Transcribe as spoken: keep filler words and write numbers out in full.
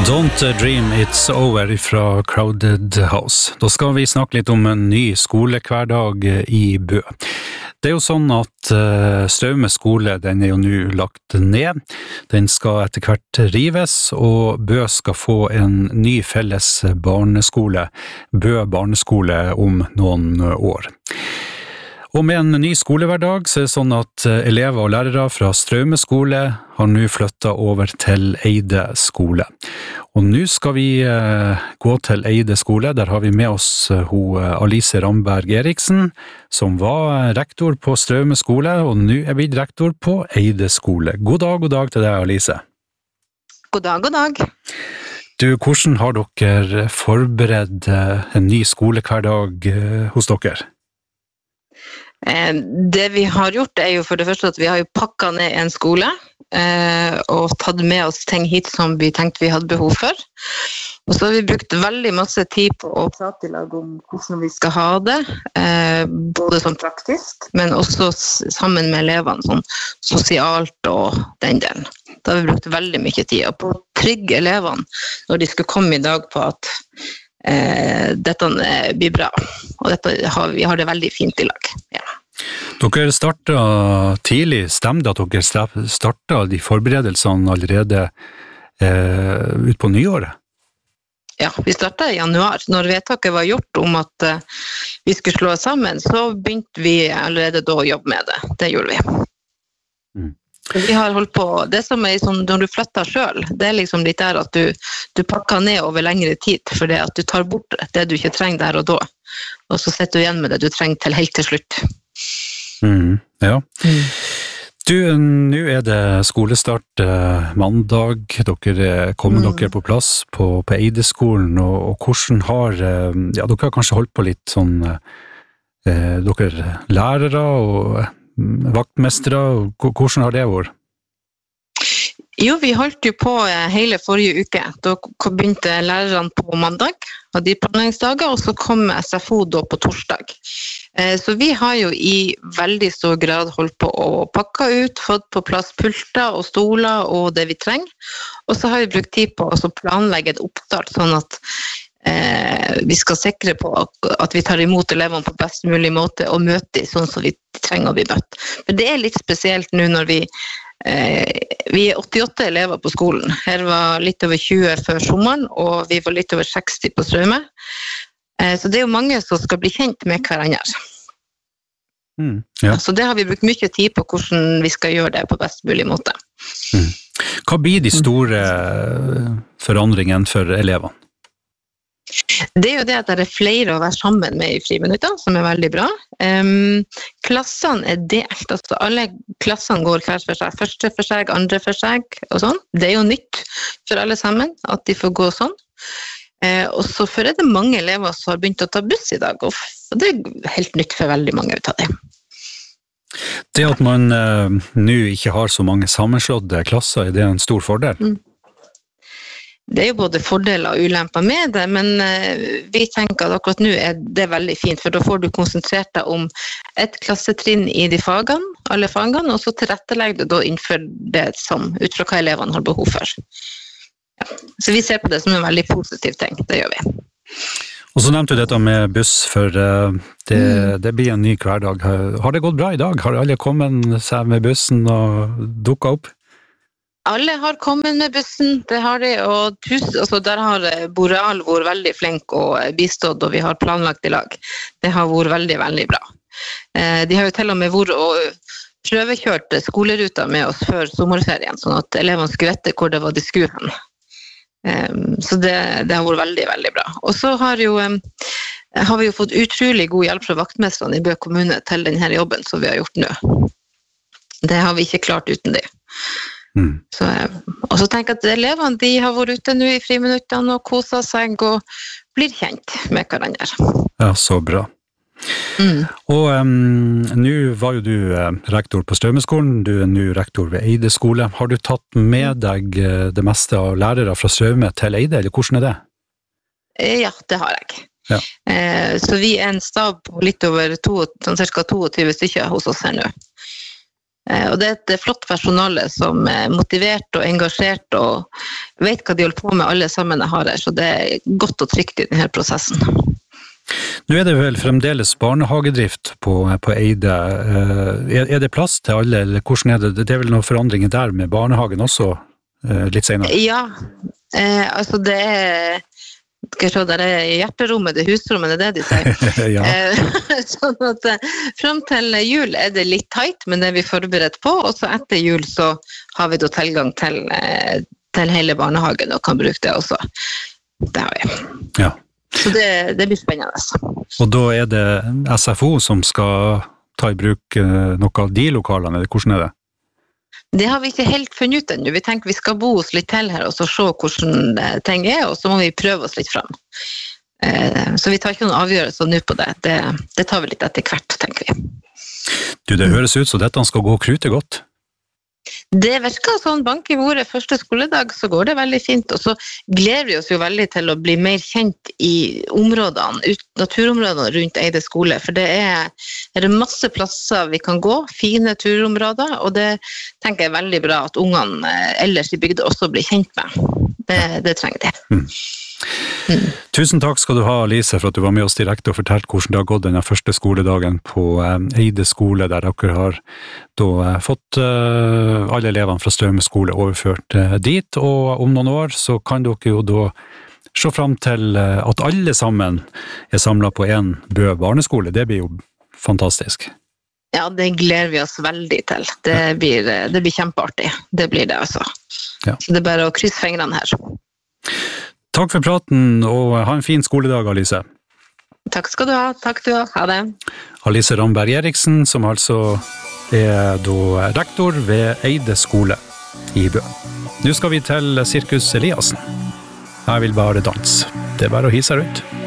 Don't Dream It's Over fra Crowded House. Da skal vi snakke litt om en ny skolehverdag i Bø. Det er jo sånn at uh, Straume skole, den er jo nå lagt ned. Den skal etter hvert rives, og Bø skal få en ny felles barneskole, Bø barneskole, om noen år. Og med en ny skolehverdag så er det sånn at elever og lærere fra Straume skole har nå flyttet over til Eide skole. Og nå skal vi eh, gå til Eide skole. Der har vi med oss eh, ho, Alice Ramberg Eriksen, som var rektor på Straume skole, og nå er blitt rektor på Eide skole. God dag, god dag til deg, Alice. God dag, god dag. Du, hvordan har dere forberedt en ny skolehverdag eh, hos dere? Det vi har gjort er jo for det første at vi har jo pakket ned en skole eh, og tatt med oss ting hit som vi tenkte vi hadde behov for. Og så har vi brukt veldig masse tid på å prate i lag om hvordan vi skal ha det, eh, både som praktisk, men også sammen med elevene, sånn sosialt og den delen. Da har vi brukt veldig mye tid på å trygge elevene når de skal komme i dag på at eh, dette blir bra. Og dette har, vi har det veldig fint i lag. Ja. Dere startet tidlig, stemte at dere startet de forberedelsene allerede eh, ut på nyåret? Ja, vi startet i januar. Når vedtaket var gjort om at uh, vi skulle slå oss sammen, så begynte vi allerede da å jobbe med det. Det gjorde vi. Mm. Vi har holdt på, det som er sånn, når du flytter selv, det er liksom litt der at du, du pakker ned over lengre tid, for det at du tar bort det du ikke trenger der og da, og så setter du igjen med det du trenger til helt til slutt. Mm, ja. Mm. Du, nå er det skolestart eh, mandag, dere kommer mm. dere på plass på, på Eideskolen, og, og hvordan har, eh, ja, dere har kanskje holdt på litt sånn, eh, dere lærere og vaktmestere, hvordan har det vært? Jo, vi holdt jo på hele forrige uke. Da begynte lærerne på mandag, og de planleggingsdager, og så kom S F O da på torsdag. Så vi har jo i veldig stor grad holdt på å pakke ut, fått på plass pulter og stoler og det vi trenger. Og så har vi brukt tid på å planlegge et oppstart, sånn at eh, vi skal sikre på at vi tar imot elevene på best mulig måte og møte dem sånn som vi trenger å bli møtt. Men det er litt spesielt nå når vi eh, vi er åttiåtte elever på skolen. Her var litt over tjue før sommeren, og vi var litt over seksti på Straume. Så det er jo mange som skal bli kjent med hverandre. Mm, ja. Så det har vi brukt mye tid på hvordan vi skal gjøre det på best mulig måte. Mm. Hva blir de store forandringene for elevene? Det er jo det at det er flere å være sammen med i friminutter, som er veldig bra. Um, klassene er delt, altså alle klassene går hver for seg, første for seg, andre for seg, og sånn. Det er jo nytt for alle sammen, at de får gå sånn. Eh, og så for er det mange elever som har begynt å ta buss i dag, og det er helt nytt for veldig mange ut av det. Det at man eh, nå ikke har så mange sammenslåtte klasser, er det en stor fordel? Mm. Det er jo både fordeler og ulemper med det, men eh, vi tenker at akkurat nå er det veldig fint, for da får du konsentrert deg om et klassetrinn i de fagene, alle fagene, og så tilrettelegger du da innenfor det som, ut fra hva elevene har behov for. Ja. Så vi ser på det som en veldig positiv ting, det gjør vi. Og så nevnte du dette med buss, for det, det blir en ny hverdag. Har det gått bra i dag? Har alle kommet seg med bussen og dukket opp? Alle har kommet med bussen, det har de, og tusen, altså der har Boreal vært veldig flink og bistått, og vi har planlagt i lag. Det har vært veldig, veldig bra. De har jo til og med vært og prøvekjørt skoleruta med oss før sommerferien, sånn at elevene skulle vite hvor det var de skulle hen. Um, så det, det har vært veldig, veldig bra. Og så har, jo, um, har vi jo fått utrolig god hjelp fra vaktmestrene i Bø kommune til denne jobben som vi har gjort nå. Det har vi ikke klart uten det. Mm. Så, og så tenker jeg at elevene de har vært ute nå i friminuttene og koset seg og blir kjent med hverandre. Ja, så bra. Mm. Og um, nå var jo du uh, rektor på Straumeskolen, du er nå rektor ved Eide skole. Har du tatt med deg uh, det meste av lærere fra Straume til Eide, eller hvordan er det? Ja, det har jeg. Ja. Eh, så vi er en stab på litt over to, sånn cirka tjueto stykker hos oss her nå. Og det er et flott personale som er motivert og engasjert og vet hva de holder på med alle sammen jeg har her, så det er godt og trygt i denne prosessen. Nå er det vel fremdeles barnehagedrift på, på Eide. Er, er det plass til alle, eller hvordan er det? Det er vel noen forandringer der med barnehagen også litt senere? Ja, eh, altså det er skal jeg se, der er hjerterommet, det er husrommet, det er det de sier. Ja. Sånn at frem til jul er det litt tight, men det er vi forberedt på, og så etter jul så har vi da tilgang til, til hele barnehagen og kan bruke det også. Det har vi. Ja. Så det, det blir spennende. Og da er det S F O som skal ta i bruk noe av de lokalene, eller hvordan er det? Det har vi ikke helt funnet ut ennå. Vi tenker vi skal bo oss litt til her og så se hvordan ting er, og så må vi prøve oss litt frem. Så vi tar ikke noen avgjørelser nå på det. det. Det tar vi litt etter hvert, tenker vi. Du, det høres ut som dette skal gå krute godt. Det virker sånn, bank i bordet første skoledag, så går det veldig fint, og så gleder vi oss jo veldig til å bli mer kjent i områdene, ut, naturområdene rundt Eide skole, for det er, er det masse plasser vi kan gå, fine turområder, og det tenker jeg er veldig bra at ungene ellers i bygda også blir kjent med. Det, det trenger de. Mm. Mm. Tusen takk skal du ha, Lise, for at du var med oss direkte og fortalte hvordan det har gått denne første skoledagen på Eide skole, der dere har da fått alle elevene fra Straume skole overført dit, og om noen år så kan dere jo da se frem til at alle sammen er samlet på en Bø barneskole. Det blir jo fantastisk. Ja, det gleder vi oss veldig til. Det blir, det blir kjempeartig. Det blir det altså. Ja. Så det er bare å krysse fingrene her. Takk for praten, og ha en fin skoledag, Alice. Takk skal du ha. Takk du ha. Ha det. Alice Ramberg Eriksen, som altså er da rektor ved Eide skole i Bø. Nå skal vi til Sirkus Eliassen. Jeg vil bare danse. Det er bare å hisse rundt.